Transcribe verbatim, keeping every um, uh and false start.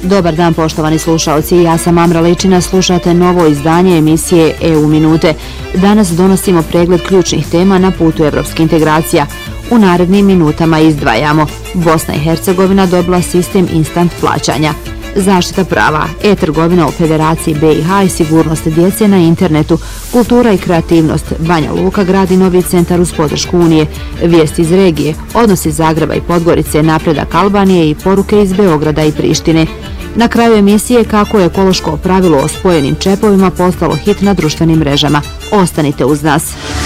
Dobar dan poštovani slušalci, ja sam Amra Ličina, slušate novo izdanje emisije E U Minute. Danas donosimo pregled ključnih tema na putu evropskih integracija. U narednim minutama izdvajamo: Bosna i Hercegovina dobila sistem instant plaćanja, zaštita prava, e-trgovina u Federaciji B i H i sigurnost djece na internetu, kultura i kreativnost, Banja Luka gradi novi centar uz podršku Unije, vijesti iz regije, odnosi Zagreba i Podgorice, napredak Albanije i poruke iz Beograda i Prištine. Na kraju emisije kako je ekološko pravilo o spojenim čepovima postalo hit na društvenim mrežama. Ostanite uz nas.